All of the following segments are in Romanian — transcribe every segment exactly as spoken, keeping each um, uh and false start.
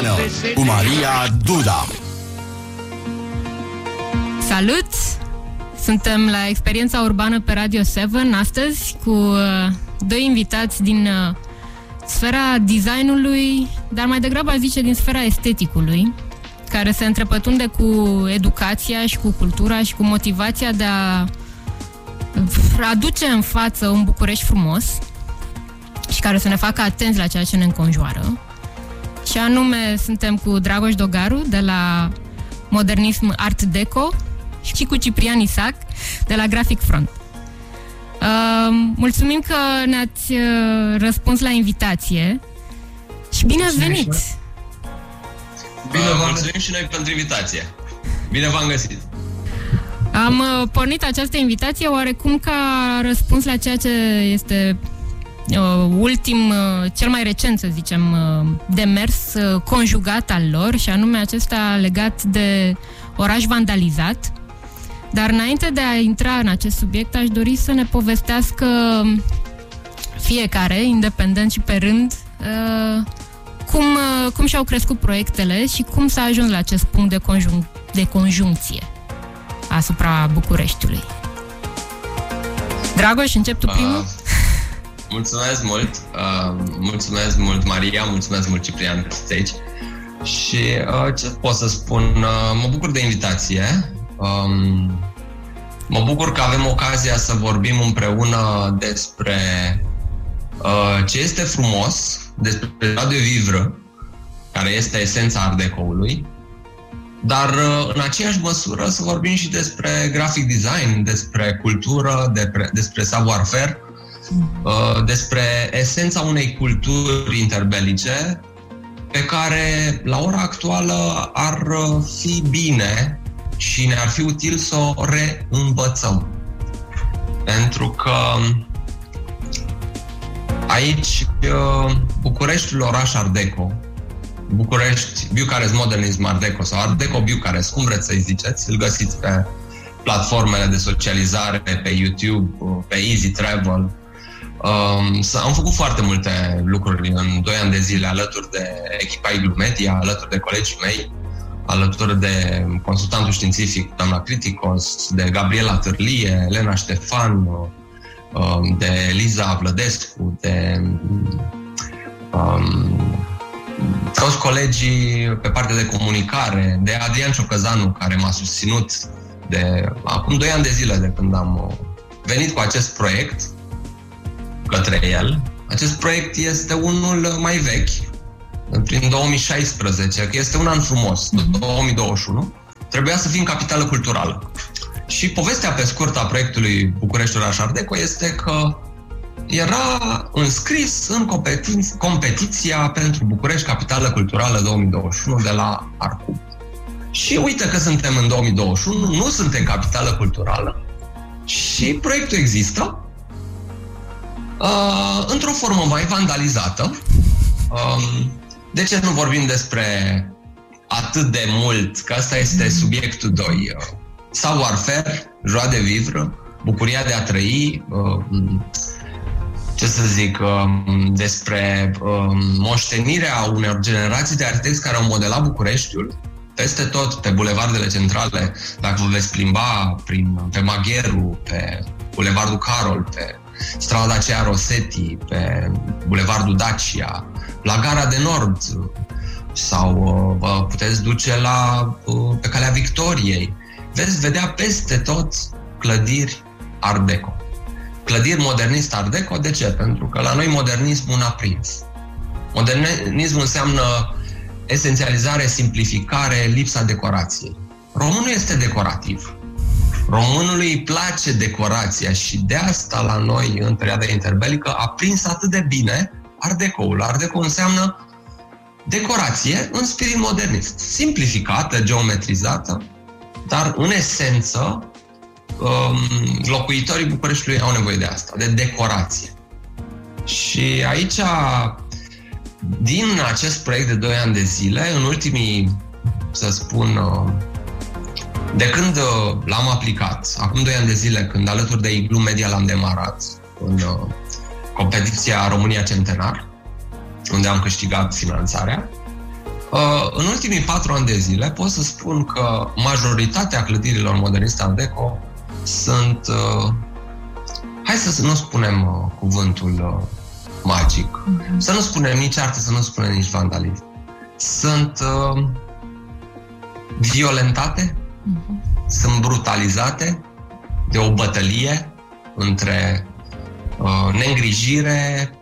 cu Maria Duda. Salut! Suntem la Experiența Urbană pe Radio șapte astăzi cu uh, doi invitați din uh, sfera designului, dar mai degrabă aș zice din sfera esteticului, care se întrepătunde cu educația și cu cultura și cu motivația de a aduce în față un București frumos și care să ne facă atenți la ceea ce ne înconjoară. Și anume, suntem cu Dragoș Dogaru de la Modernism Art Deco și cu Ciprian Isac de la Graphic Front. Uh, mulțumim că ne-ați uh, răspuns la invitație și bine ați venit! Bine uh, mulțumim și noi pentru invitație! Bine v-am găsit! Am uh, pornit această invitație oarecum ca răspuns la ceea ce este uh, ultim, uh, cel mai recent, să zicem, uh, demers uh, conjugat al lor, și anume acesta legat de oraș vandalizat. Dar înainte de a intra în acest subiect, aș dori să ne povestească fiecare, independent și pe rând, uh, cum, uh, cum și-au crescut proiectele și cum s-a ajuns la acest punct de, conjunc- de conjuncție asupra Bucureștiului. Dragoș, încep tu primul? Uh, mulțumesc mult! Uh, mulțumesc mult, Maria, mulțumesc mult, Ciprian, că sunteți aici. Și uh, ce pot să spun? Uh, mă bucur de invitație. Um, mă bucur că avem ocazia să vorbim împreună despre uh, ce este frumos, despre Radio Vivre, care este esența Art Deco-ului, dar uh, în aceeași măsură să vorbim și despre graphic design, despre cultură, despre, despre savoir-faire, uh, despre esența unei culturi interbelice pe care la ora actuală ar fi bine și ne-ar fi util să o reînvățăm. Pentru că aici Bucureștiul oraș Art Deco, București Bucharest Modernism Art Deco sau Art Deco Bucharest, cum vreți să-i ziceți, îl găsiți pe platformele de socializare, pe YouTube, pe Easy Travel. Am făcut foarte multe lucruri în doi ani de zile alături de echipa Iglu Media, alături de colegii mei, alături de consultantul științific, doamna Criticos, de Gabriela Târlie, Elena Ștefan, de Eliza Vlădescu, de um, toți colegii pe partea de comunicare, de Adrian Ciocăzanu, care m-a susținut de acum doi ani de zile de când am venit cu acest proiect către el. Acest proiect este unul mai vechi, prin două mii șaisprezece, că este un an frumos, două mii douăzeci și unu, trebuia să fim capitală culturală. Și povestea pe scurt a proiectului București Oraș Art Deco este că era înscris în competi- competiția pentru București Capitală Culturală două mii douăzeci și unu de la Arcub. Și uite că suntem în două mii douăzeci și unu, nu suntem capitală culturală și proiectul există uh, într-o formă mai vandalizată. Uh, De ce nu vorbim despre atât de mult? Că asta este subiectul doi. Savoir-faire, joie de vivre, bucuria de a trăi, ce să zic, despre moștenirea unor generații de arhitecți care au modelat Bucureștiul peste tot, pe bulevardele centrale. Dacă vă veți plimba prin, pe Magheru, pe bulevardul Carol, pe strada aceea Rosetti, pe bulevardul Dacia, la Gara de Nord, sau vă puteți duce la, pe Calea Victoriei. Veți vedea peste tot clădiri Art Deco. Clădiri modernist Art Deco. De ce? Pentru că la noi modernismul n-a prins. Modernismul înseamnă esențializare, simplificare, lipsa decorației. Românul este decorativ. Românului îi place decorația și de asta la noi, în perioada interbelică, a prins atât de bine Art Deco-ul. Art Deco înseamnă decorație în spirit modernist, simplificată, geometrizată, dar în esență locuitorii Bucureștiului au nevoie de asta, de decorație. Și aici, din acest proiect de doi ani de zile, în ultimii, să spun, de când l-am aplicat, acum doi ani de zile, când alături de Iglu Media l-am demarat în competiția România Centenar, unde am câștigat finanțarea, În ultimii patru ani de zile pot să spun că majoritatea clădirilor moderniste Art Deco sunt, hai să nu spunem cuvântul magic, mm-hmm. să nu spunem nici artă, să nu spunem nici vandalism, sunt violentate, mm-hmm. sunt brutalizate de o bătălie între uh, neîngrijire,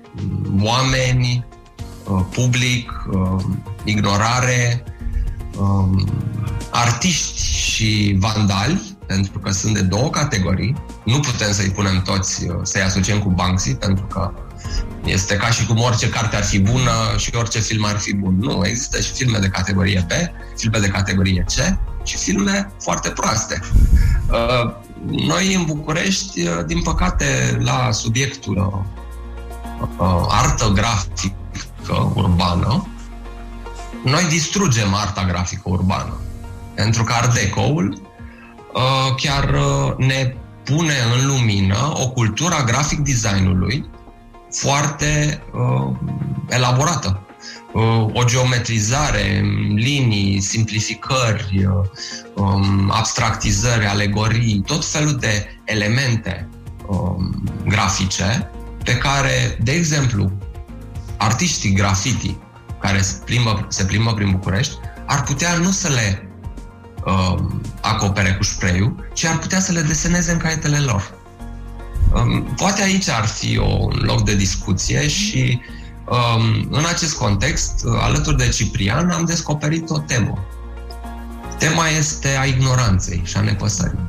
oameni, uh, public, uh, ignorare, uh, artiști și vandali, pentru că sunt de două categorii. Nu putem să-i punem toți, uh, să-i asociem cu Banksy, pentru că este ca și cum orice carte ar fi bună și orice film ar fi bun. Nu, există și filme de categorie B, filme de categorie C și filme foarte proaste. Uh, Noi în București, din păcate, la subiectul uh, artă grafică urbană, noi distrugem arta grafică urbană. Pentru că Art Deco-ul uh, chiar uh, ne pune în lumină o cultură a grafic designului foarte uh, elaborată. O geometrizare, linii, simplificări, um, abstractizări, alegorii, tot felul de elemente um, grafice pe care, de exemplu, artiștii graffiti care se plimbă, se plimbă prin București ar putea nu să le um, acopere cu spray-ul, ci ar putea să le deseneze în caietele lor. Um, poate aici ar fi un loc de discuție și în acest context, alături de Ciprian, am descoperit o temă. Tema este a ignoranței și a nepăsării.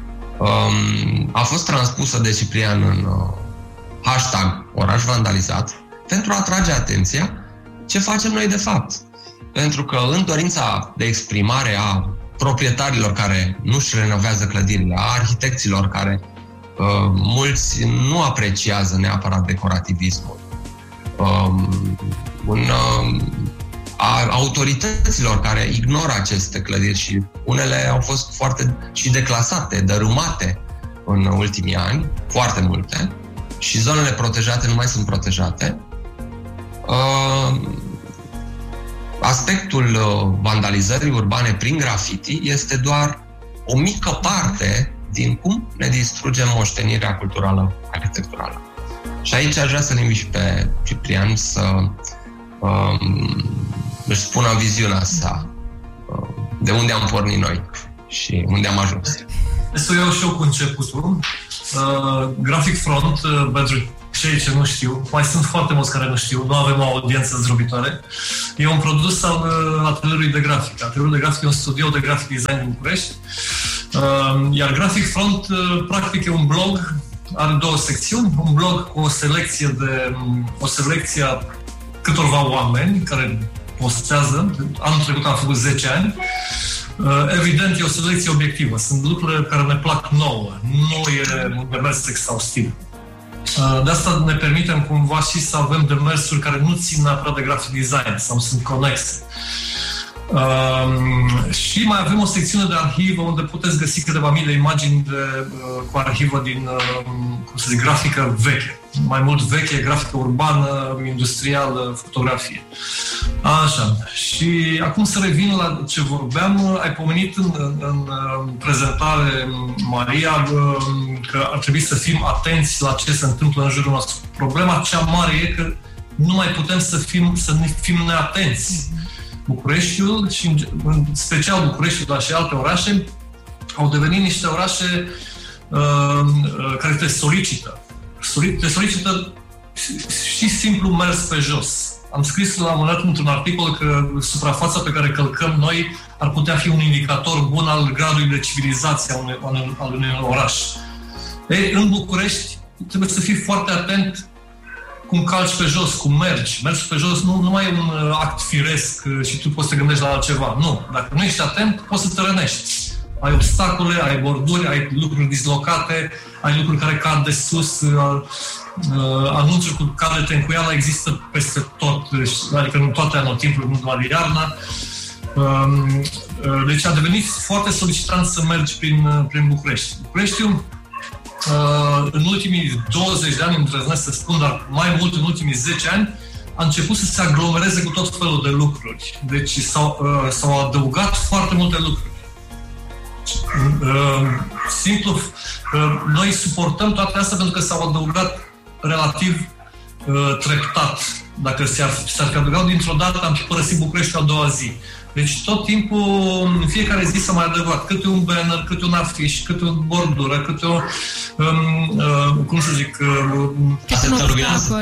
A fost transpusă de Ciprian în hashtag oraș vandalizat pentru a atrage atenția ce facem noi de fapt. Pentru că în dorința de exprimare a proprietarilor care nu-și renovează clădirile, a arhitecților care mulți nu apreciază neapărat decorativismul, Um, un, um, a autorităților care ignoră aceste clădiri și unele au fost foarte și declasate, dărâmate în ultimii ani, foarte multe, și zonele protejate nu mai sunt protejate. Um, aspectul vandalizării urbane prin graffiti este doar o mică parte din cum ne distrugem moștenirea culturală arhitecturală. Și aici aș vrea să-l invit și pe Ciprian să um, își spună viziunea sa, uh, de unde am pornit noi și unde am ajuns. Să iau și eu cu începutul. Uh, Graphic Front, uh, pentru cei ce nu știu, mai sunt foarte mulți care nu știu, nu avem o audiență zdrobitoare, e un produs al uh, atelierului de grafic. Atelierul de grafic e un studio de graphic design din București, uh, iar Graphic Front, uh, practic, e un blog. Are două secțiuni, un blog cu o selecție de o selecție a câtorva oameni care postează. Anul trecut am făcut zece ani. Evident, e o selecție obiectivă. Sunt lucruri care ne plac nouă. Nu e un demers exhaustiv. De asta ne permitem cumva și să avem demersuri care nu țin neapărat de graphic design sau sunt conexe. Uh, și mai avem o secțiune de arhivă unde puteți găsi câteva mii de imagini de, uh, cu arhivă din, uh, cum să zic, grafică veche. Mai mult veche, grafică urbană, industrială, fotografie. Așa. Și acum să revin la ce vorbeam. Ai pomenit în, în, în prezentare, Maria, uh, că ar trebui să fim atenți la ce se întâmplă în jurul nostru. Problema cea mare e că nu mai putem să fim, să ne fim neatenți. Bucureștiul și în special Bucureștiul, dar și alte orașe au devenit niște orașe uh, care te solicită. Te solicită și simplu mers pe jos. Am scris la un moment dat într-un articol că suprafața pe care călcăm noi ar putea fi un indicator bun al gradului de civilizație al unui oraș. Ei, în București trebuie să fii foarte atent cum calci pe jos, cum mergi. Mergi pe jos nu, nu mai e un act firesc și tu poți să te gândești la altceva. Nu. Dacă nu ești atent, poți să te rănești. Ai obstacole, ai borduri, ai lucruri dislocate, ai lucruri care cad de sus, anunțuri cu care te încuială există peste tot, adică în toate anotimpuri, nu doar iarna. Deci a devenit foarte solicitant să mergi prin, prin București. Bucureștiul, în ultimii douăzeci de ani, îmi îndrăznesc să spun, dar mai mult în ultimii zece ani, a început să se aglomereze cu tot felul de lucruri. Deci s-au, uh, s-au adăugat foarte multe lucruri. Uh, simplu, uh, noi suportăm toate astea pentru că s-au adăugat relativ uh, treptat. Dacă s-ar, s-ar fi adăugat dintr-o dată, am fi părăsit București a doua zi. Deci tot timpul, în fiecare zi s-a mai adăugat câte un banner, câte un afiș, câte o bordură, câte o, um, uh, cum să zic, uh,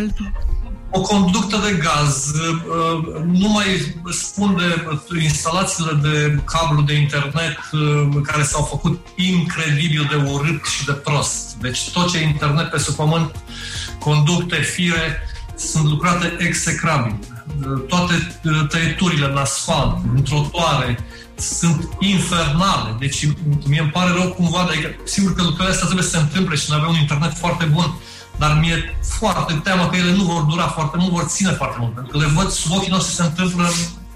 o conductă de gaz, uh, nu mai spun de instalațiile de cablu de internet uh, care s-au făcut incredibil de urât și de prost. Deci tot ce e internet pe sub pământ, conducte, fire, sunt lucrate execrabil. Toate tăieturile în asfalt, în trotuare, sunt infernale. Deci mie îmi pare rău cumva, adică, sigur că lucrurile astea trebuie să se întâmple și noi avem un internet foarte bun, dar mi-e foarte teamă că ele nu vor dura foarte mult, vor ține foarte mult. Pentru că le văd sub ochii noștri se întâmplă...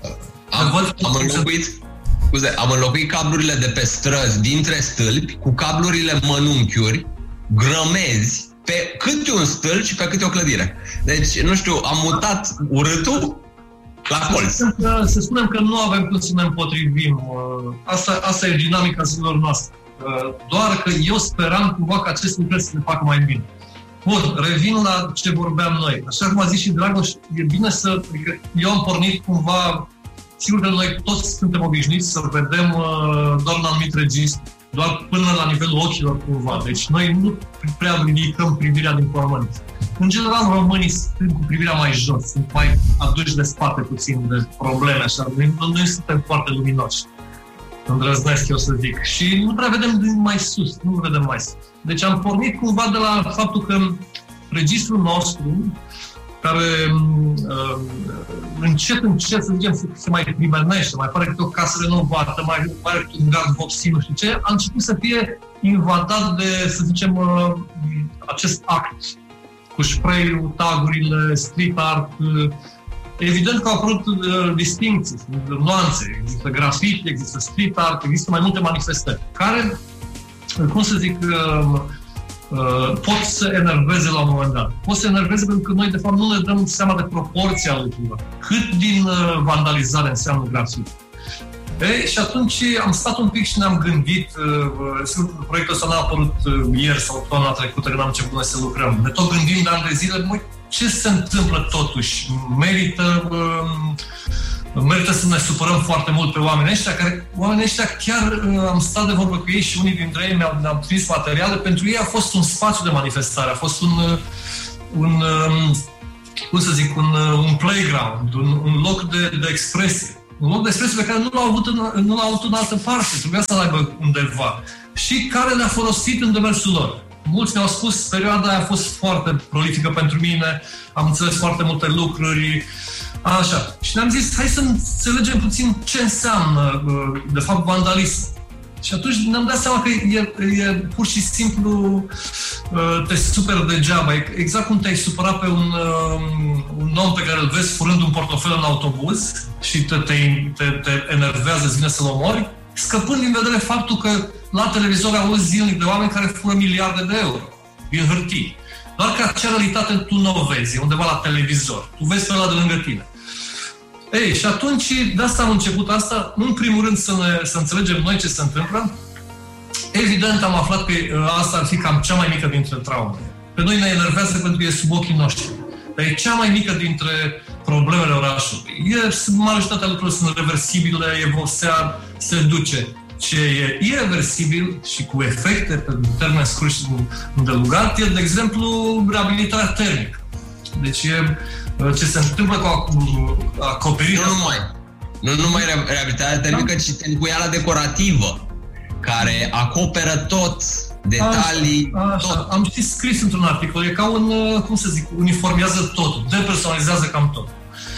Am, văd am, înlocuit, scuze, am înlocuit cablurile de pe străzi dintre stâlpi cu cablurile mănunchiuri, grămezi, pe câte un stâlp și pe câte o clădire. Deci, nu știu, am mutat urâtul la colț. Să spunem că nu avem cum să ne împotrivim. Asta, asta e dinamica zilor noastre. Doar că eu speram cumva că acest lucru să se facă mai bine. Bun, revin la ce vorbeam noi. Așa cum a zis și Dragoș, e bine să... Adică eu am pornit cumva... Sigur că noi toți suntem obișnuiți să vedem doar un anumit registru. Doar până la nivelul ochilor cumva. Deci noi nu prea ridicăm privirea din pământ. În general, românii sunt cu privirea mai jos, sunt mai aduși de spate puțin de probleme, așa. Noi, noi suntem foarte luminoși. Îndrăznesc eu să zic. Și nu prea vedem din mai sus, nu vedem mai sus. Deci am pornit cumva de la faptul că registrul nostru, care uh, încet, încet, să zicem, se, se mai primenește, mai pare că o casă renovată, mai pare că un gard vopsit, nu știu ce, a început să fie invadat de, să zicem, uh, acest act cu spray-ul, tagurile, street art. Uh, evident că au apărut uh, distincții, nuanțe, există grafiti, există street art, există mai multe manifestări, care, cum să zic, uh, Uh, pot să enerveze la un moment dat. Pot să enerveze pentru că noi, de fapt, nu ne dăm seama de proporția lucrurilor. Cât din uh, vandalizare înseamnă grafit. Ei, și atunci am stat un pic și ne-am gândit, uh, sigur, proiectul ăsta n-a apărut uh, ieri sau toamna trecută, când am început noi să lucrăm. Ne tot gândim de ani de zile, măi, ce se întâmplă totuși? Merită... Uh, Merită să ne supărăm foarte mult pe oamenii ăștia, care oamenii ăștia chiar uh, am stat de vorbă cu ei și unii dintre ei mi-au, mi-au trimis materiale. Pentru ei a fost un spațiu de manifestare, a fost un, uh, un uh, cum să zic, un, uh, un playground, un, un loc de, de expresie. Un loc de expresie pe care nu l-au avut în, nu l-au avut în altă parte, trebuia să-l aibă undeva. Și care le-a folosit în demersul lor. Mulți mi-au spus, perioada aia a fost foarte prolifică pentru mine, am înțeles foarte multe lucruri. Așa. Și ne-am zis, hai să înțelegem puțin ce înseamnă, de fapt, vandalism. Și atunci ne-am dat seama că e, e pur și simplu te superi degeaba. Exact cum te-ai supărat pe un, un om pe care îl vezi furând un portofel în autobuz și te, te, te, te enervează, îți vine să-l omori, scăpând din vedere faptul că la televizor auzi zilnic de oameni care fură miliarde de euro din hârtii. Doar că acea realitate tu nu o vezi, undeva la televizor. Tu vezi pe ăla de lângă tine. Ei, și atunci, de asta am început asta, în primul rând să, ne, să înțelegem noi ce se întâmplă. Evident, am aflat că asta ar fi cam cea mai mică dintre traume. Pe noi ne enervează pentru că e sub ochii noștri. Dar e cea mai mică dintre problemele orașului. E, majoritatea lucrurilor sunt reversibile, evosea, se duce. Ce e irreversibil și cu efecte pe termen scurt și îndelungat e, de exemplu, reabilitarea termică. Deci e ce se întâmplă cu acoperirea... Nu numai, nu numai reabilitarea termică, ci tencuiala decorativă, care acoperă tot, detalii, așa, așa. tot. Am știut scris într-un articol, e ca un, cum să zic, uniformează totul, depersonalizează cam tot.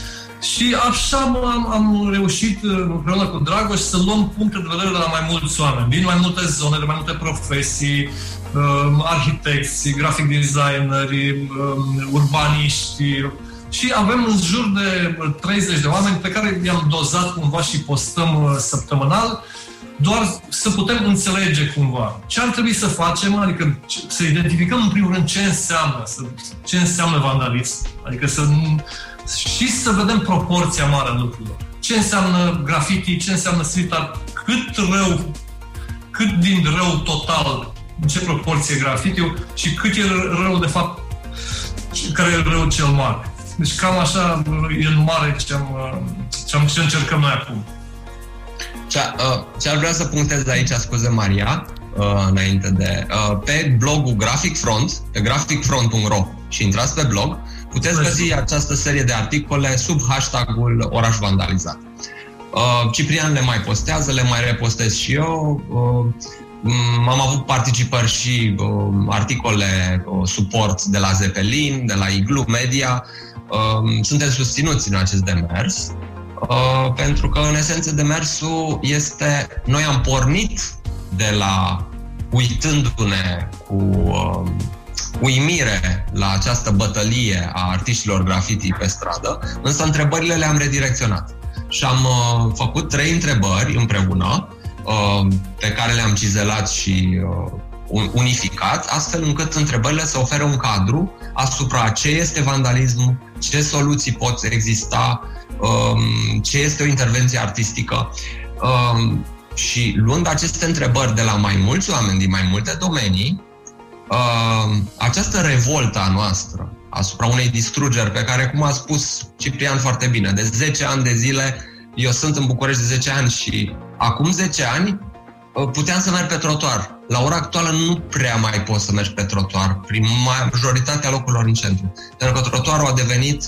Și așa am, am reușit împreună cu Dragoș să luăm puncte de vedere de la mai mulți oameni, din mai multe zone, de mai multe profesii, um, arhitecți, graphic designeri, um, urbaniști. Și avem în jur de treizeci de oameni pe care i-am dozat cumva și postăm săptămânal, doar să putem înțelege cumva ce ar trebui să facem, adică să identificăm în primul rând ce înseamnă, ce înseamnă vandalism, adică să și să vedem proporția mare a lucrurilor. Ce înseamnă graffiti, ce înseamnă street art, cât rău, cât din rău total, în ce proporție graffiti-ul și cât e rău, de fapt, care e rău cel mare. Deci cam așa e în mare ce, am, ce, am, ce încercăm noi acum. Ce, uh, ce ar vrea să punctez aici, scuze Maria, uh, înainte de... Uh, pe blogul Graphic Front, pe graphic front punct ro și intrați pe blog, puteți găsi această serie de articole sub hashtagul Oraș Vandalizat. Uh, Ciprian le mai postează, le mai repostez și eu. Uh, am avut participări și uh, articole uh, suport de la Zeppelin, de la Iglu Media. Uh, suntem susținuți în acest demers. Uh, pentru că, în esență, demersul este... Noi am pornit de la uitându-ne cu uh, uimire la această bătălie a artiștilor graffiti pe stradă, însă întrebările le-am redirecționat. Și am uh, făcut trei întrebări împreună, uh, pe care le-am cizelat și uh, unificat, astfel încât întrebările să ofere un cadru asupra ce este vandalism, ce soluții pot exista, ce este o intervenție artistică. Și luând aceste întrebări de la mai mulți oameni din mai multe domenii, această revoltă a noastră asupra unei distrugeri pe care, cum a spus Ciprian foarte bine, de zece ani de zile, eu sunt în București de zece ani și acum zece ani puteam să merg pe trotuar. La ora actuală nu prea mai poți să mergi pe trotuar prin majoritatea locurilor în centru. Pentru că trotuarul a devenit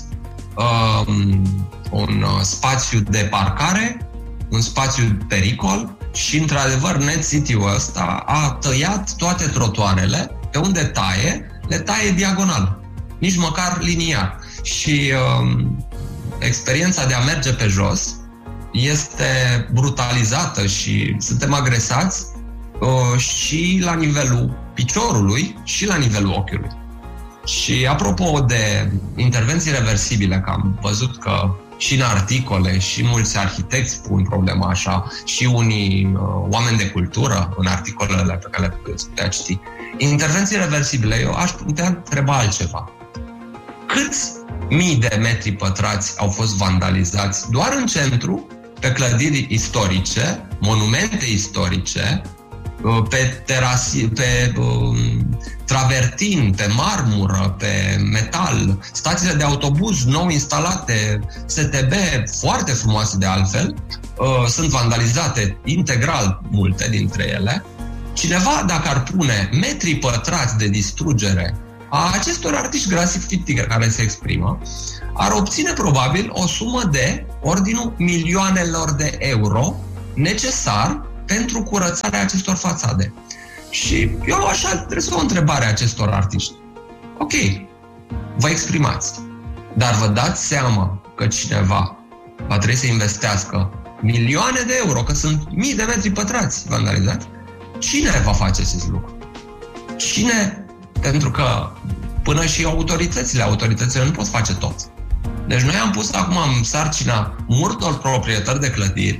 um, un uh, spațiu de parcare, un spațiu pericol și, într-adevăr, Net City-ul ăsta a tăiat toate trotuarele. Pe unde taie, le taie diagonal, nici măcar liniar. Și um, experiența de a merge pe jos este brutalizată și suntem agresați uh, și la nivelul piciorului și la nivelul ochiului. Și apropo de intervenții reversibile, că am văzut că și în articole și mulți arhitecți pun problema așa și unii uh, oameni de cultură în articolele pe care le putea citi. Intervenții reversibile, eu aș putea întreba altceva. Câți mii de metri pătrați au fost vandalizați doar în centru, pe clădiri istorice, monumente istorice, pe terasi, pe um, travertin, pe marmură, pe metal, stațiile de autobuz nou instalate, S T B foarte frumoase de altfel, uh, sunt vandalizate integral multe dintre ele. Cineva, dacă ar pune metri pătrați de distrugere a acestor artiști graffiti care se exprimă, ar obține probabil o sumă de ordinul milioanelor de euro necesar pentru curățarea acestor fațade. Și eu aș adresa o întrebare acestor artiști. Ok, vă exprimați, dar vă dați seama că cineva va trebui să investească milioane de euro, că sunt mii de metri pătrați vandalizați. Cine va face acest lucru? Cine? Pentru că până și autoritățile, autoritățile nu pot face tot. Deci noi am pus acum în sarcina multor proprietari de clădiri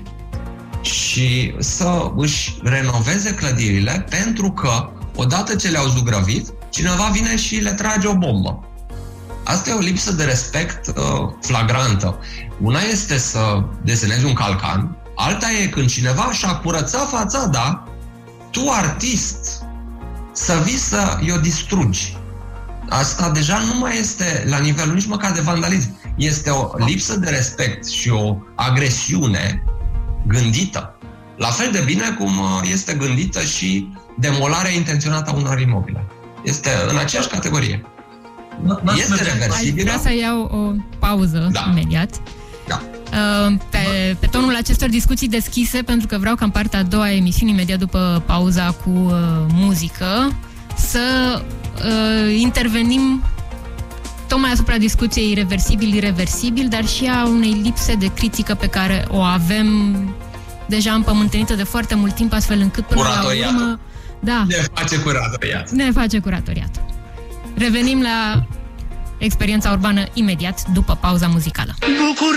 și să își renoveze clădirile, pentru că odată ce le-au zugrăvit, cineva vine și le trage o bombă. Asta e o lipsă de respect uh, flagrantă. Una este să desenezi un calcan, alta e când cineva și-a curățat fațada, tu, artist, să vii să i-o distrugi. Asta deja nu mai este la nivelul nici măcar de vandalism. Este o lipsă de respect și o agresiune gândită. La fel de bine cum este gândită și demolarea intenționată a unor imobile. Este în aceeași categorie. Este reversibilă. Vreau să iau o pauză da. imediat. Da. Pe, pe tonul acestor discuții deschise, pentru că vreau ca în partea a doua a emisiunii, imediat după pauza cu uh, muzică, să uh, intervenim tocmai asupra discuției irreversibil-irreversibil, dar și a unei lipse de critică pe care o avem deja împământenită de foarte mult timp, astfel încât până la urmă... Da, ne face curatoriat. Ne face curatoriat. Revenim la experiența urbană imediat după pauza muzicală.